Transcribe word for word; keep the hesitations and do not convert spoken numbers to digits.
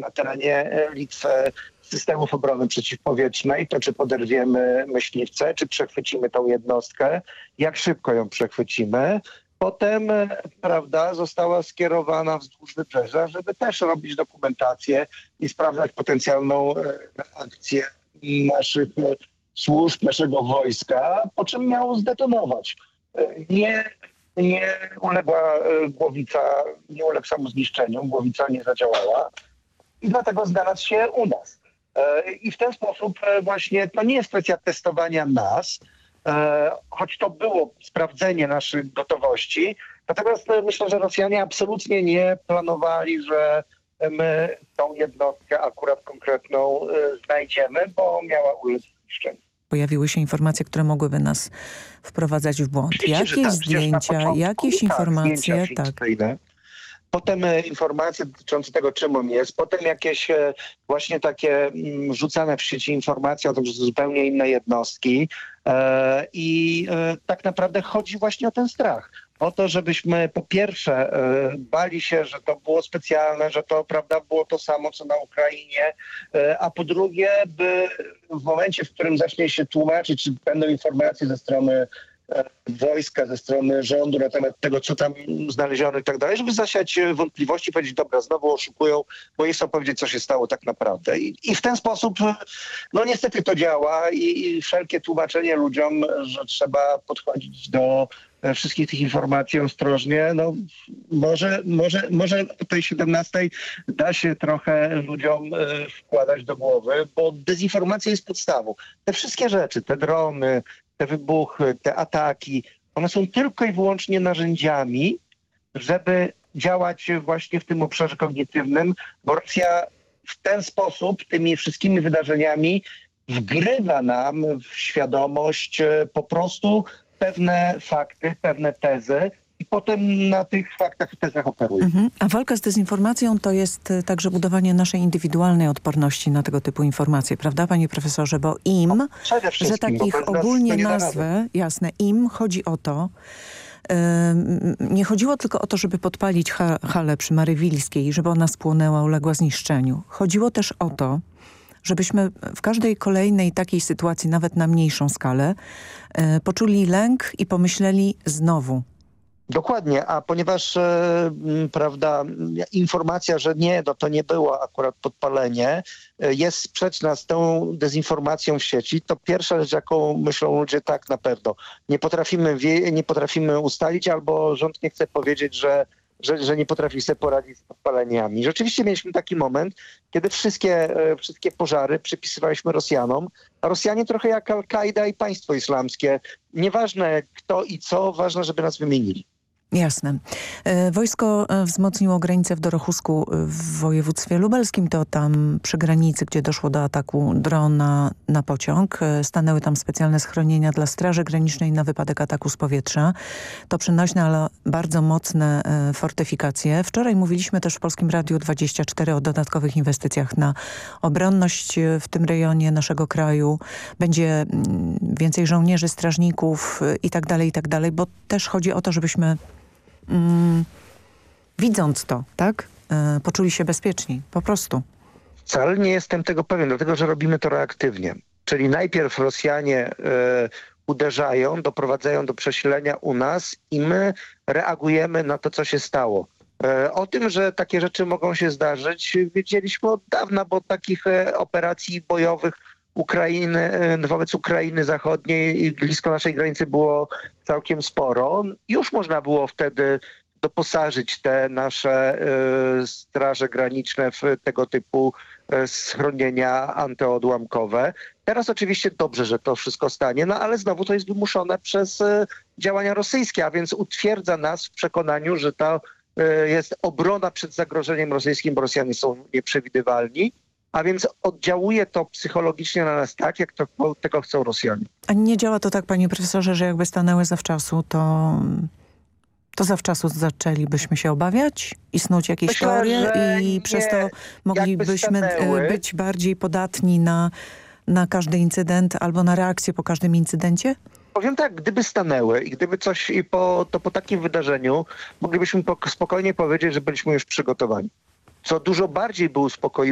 na terenie e, Litwy systemów obrony przeciwpowietrznej, to czy poderwiemy myśliwce, czy przechwycimy tą jednostkę, jak szybko ją przechwycimy. Potem, e, prawda, została skierowana wzdłuż wybrzeża, żeby też robić dokumentację i sprawdzać potencjalną e, akcję naszych e, służb, naszego wojska, po czym miało zdetonować. E, Nie, nie uległa e, głowica, nie uległ samozniszczeniu, głowica nie zadziałała i dlatego znalazł się u nas. E, I w ten sposób e, właśnie to nie jest kwestia testowania nas, e, choć to było sprawdzenie naszych gotowości. Natomiast e, myślę, że Rosjanie absolutnie nie planowali, że my tą jednostkę akurat konkretną e, znajdziemy, bo miała ulec zniszczeniu. Pojawiły się informacje, które mogłyby nas wprowadzać w błąd. Oczywiście, że Jakieś tak. Przecież na zdjęcia, początku, jakieś tak, informacje, zdjęcia tak. fikcyjne. Potem e, informacje dotyczące tego, czym on jest. Potem jakieś e, właśnie takie mm, rzucane w sieci informacje o tym, że to zupełnie inne jednostki. E, I e, tak naprawdę chodzi właśnie o ten strach. O to, żebyśmy po pierwsze e, bali się, że to było specjalne, że to, prawda, było to samo, co na Ukrainie, e, a po drugie, by w momencie, w którym zacznie się tłumaczyć, czy będą informacje ze strony wojska, ze strony rządu na temat tego, co tam znaleziono i tak dalej, żeby zasiać wątpliwości i powiedzieć, dobra, znowu oszukują, bo nie chcą powiedzieć, co się stało tak naprawdę. I, i w ten sposób, no niestety to działa i, i wszelkie tłumaczenie ludziom, że trzeba podchodzić do wszystkich tych informacji ostrożnie, no może, może, może o tej siedemnastej da się trochę ludziom e, wkładać do głowy, bo dezinformacja jest podstawą. Te wszystkie rzeczy, te drony, te wybuchy, te ataki, one są tylko i wyłącznie narzędziami, żeby działać właśnie w tym obszarze kognitywnym, bo Rosja w ten sposób, tymi wszystkimi wydarzeniami wgrywa nam w świadomość e, po prostu pewne fakty, pewne tezy i potem na tych faktach i tezach operuje. Mhm. A walka z dezinformacją to jest y, także budowanie naszej indywidualnej odporności na tego typu informacje, prawda, panie profesorze? Bo im, Przede że wszystkim, bo takich bez nas ogólnie to nie da nazwy, rady. jasne, im chodzi o to, ym, nie chodziło tylko o to, żeby podpalić ha halę przy Marywilskiej, żeby ona spłonęła, uległa zniszczeniu. Chodziło też o to, żebyśmy w każdej kolejnej takiej sytuacji, nawet na mniejszą skalę, y, poczuli lęk i pomyśleli znowu. Dokładnie, a ponieważ e, m, prawda, informacja, że nie, no to nie było akurat podpalenie, e, jest sprzeczna z tą dezinformacją w sieci, to pierwsza rzecz, jaką myślą ludzie, tak na pewno. Nie potrafimy, wie, nie potrafimy ustalić, albo rząd nie chce powiedzieć, że, że, że nie potrafi sobie poradzić z podpaleniami. Rzeczywiście mieliśmy taki moment, kiedy wszystkie, e, wszystkie pożary przypisywaliśmy Rosjanom, a Rosjanie trochę jak Al-Kaida i państwo islamskie. Nieważne kto i co, ważne, żeby nas wymienili. Jasne. E, Wojsko e, wzmocniło granicę w Dorochusku w województwie lubelskim. To tam przy granicy, gdzie doszło do ataku drona na pociąg. E, Stanęły tam specjalne schronienia dla Straży Granicznej na wypadek ataku z powietrza. To przenośne, ale bardzo mocne e, fortyfikacje. Wczoraj mówiliśmy też w Polskim Radiu dwadzieścia cztery o dodatkowych inwestycjach na obronność e, w tym rejonie naszego kraju. Będzie mm, więcej żołnierzy, strażników e, i tak dalej, i tak dalej, bo też chodzi o to, żebyśmy Mm, widząc to, tak, e, poczuli się bezpieczni, po prostu. Wcale nie jestem tego pewien, dlatego że robimy to reaktywnie. Czyli najpierw Rosjanie e, uderzają, doprowadzają do przesilenia u nas i my reagujemy na to, co się stało. E, o tym, że takie rzeczy mogą się zdarzyć, wiedzieliśmy od dawna, bo takich e, operacji bojowych Ukrainy, e, wobec Ukrainy Zachodniej i blisko naszej granicy było całkiem sporo. Już można było wtedy doposażyć te nasze e, straże graniczne w tego typu e, schronienia antyodłamkowe. Teraz oczywiście dobrze, że to wszystko stanie, no ale znowu to jest wymuszone przez e, działania rosyjskie, a więc utwierdza nas w przekonaniu, że to e, jest obrona przed zagrożeniem rosyjskim, bo Rosjanie są nieprzewidywalni. A więc oddziałuje to psychologicznie na nas tak, jak to, tego chcą Rosjanie. A nie działa to tak, panie profesorze, że jakby stanęły zawczasu, to, to zawczasu zaczęlibyśmy się obawiać i snuć jakieś Myślę, teorie że i nie. przez to moglibyśmy stanęły, być bardziej podatni na, na każdy incydent albo na reakcję po każdym incydencie? Powiem tak, gdyby stanęły i gdyby coś i po, to po takim wydarzeniu moglibyśmy spokojnie powiedzieć, że byliśmy już przygotowani. Co dużo bardziej by uspokoiło